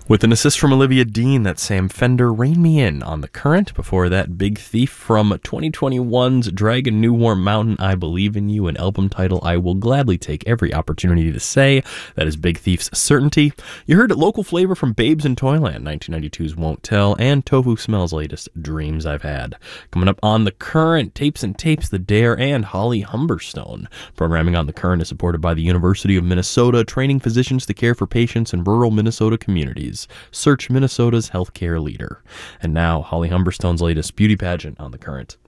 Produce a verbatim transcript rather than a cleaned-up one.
With an assist from Olivia Dean, that's Sam Fender, Rein Me In on The Current. Before that, Big Thief from twenty twenty-one's Dragon New Warm Mountain, I Believe in You, an album title I will gladly take every opportunity to say. That is Big Thief's Certainty. You heard local flavor from Babes in Toyland, nineteen ninety-two's Won't Tell, and Tofu Smell's latest, Dreams I've Had. Coming up on The Current, Tapes and Tapes, The Dare, and Holly Humberstone. Programming on The Current is supported by the University of Minnesota, training physicians to care for patients in rural Minnesota communities. Search Minnesota's healthcare leader. And now, Holly Humberstone's latest beauty pageant on The Current.